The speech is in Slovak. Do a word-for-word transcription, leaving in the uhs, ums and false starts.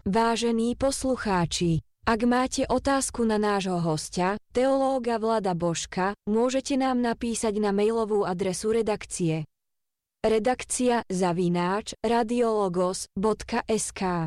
Vážení poslucháči, ak máte otázku na nášho hostia, teológa Vlada Božka, môžete nám napísať na mailovú adresu redakcie redakcia zavináč radiologos bodka es ká.